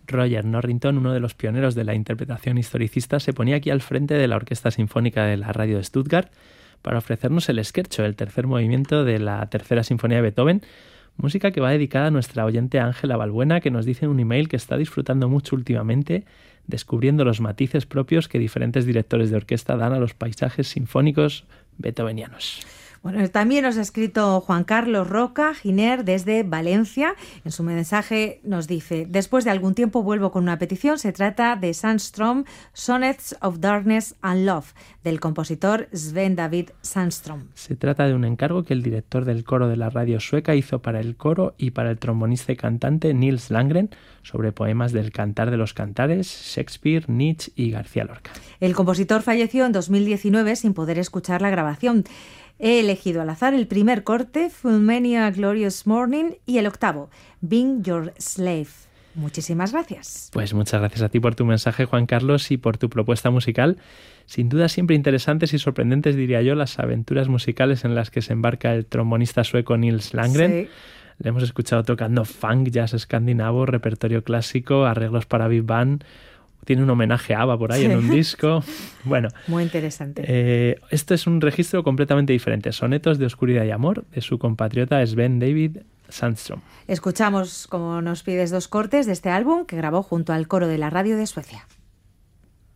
Roger Norrington, uno de los pioneros de la interpretación historicista, se ponía aquí al frente de la Orquesta Sinfónica de la Radio de Stuttgart para ofrecernos el scherzo, el tercer movimiento de la Tercera Sinfonía de Beethoven, música que va dedicada a nuestra oyente Ángela Balbuena, que nos dice en un email que está disfrutando mucho últimamente, descubriendo los matices propios que diferentes directores de orquesta dan a los paisajes sinfónicos beethovenianos. Bueno, también nos ha escrito Juan Carlos Roca Giner desde Valencia. En su mensaje nos dice: después de algún tiempo vuelvo con una petición. Se trata de Sandström, Sonnets of Darkness and Love, del compositor Sven David Sandström. Se trata de un encargo que el director del coro de la radio sueca hizo para el coro y para el trombonista y cantante Nils Landgren sobre poemas del Cantar de los Cantares, Shakespeare, Nietzsche y García Lorca. El compositor falleció en 2019 sin poder escuchar la grabación. He elegido al azar el primer corte, Full Many a Glorious Morning, y el octavo, Being Your Slave. Muchísimas gracias. Pues muchas gracias a ti por tu mensaje, Juan Carlos, y por tu propuesta musical. Sin duda siempre interesantes y sorprendentes, diría yo, las aventuras musicales en las que se embarca el trombonista sueco Nils Landgren. Sí. Le hemos escuchado tocando funk, jazz escandinavo, repertorio clásico, arreglos para big band. Tiene un homenaje a ABBA por ahí en un disco. Bueno, muy interesante. Esto es un registro completamente diferente. Sonetos de oscuridad y amor de su compatriota Sven David Sandström. Escuchamos, como nos pides, dos cortes de este álbum que grabó junto al coro de la radio de Suecia.